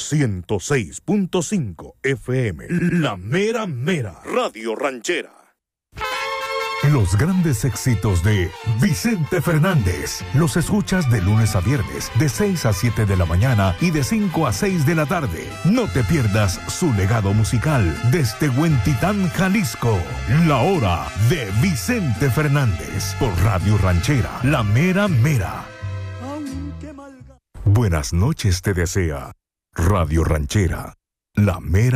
106.5 FM. La Mera Mera. Radio Ranchera. Los grandes éxitos de Vicente Fernández los escuchas de lunes a viernes de 6 a 7 de la mañana y de 5 a 6 de la tarde. No te pierdas su legado musical desde Huentitán, Jalisco. La hora de Vicente Fernández por Radio Ranchera, La Mera Mera. Buenas noches te desea Radio Ranchera, La Mera